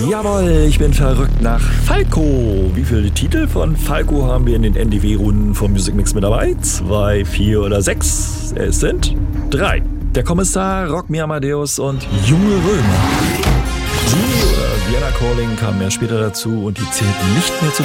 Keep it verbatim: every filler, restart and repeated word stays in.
Jawohl, ich bin verrückt nach Falco. Wie viele Titel von Falco haben wir in den N D W-Runden vom Music Mix mit dabei? Zwei, vier oder sechs? Es sind drei. Der Kommissar, Rock Me Amadeus und Junge Römer. Die oder Vienna Calling kamen ja später dazu und die zählten nicht mehr zu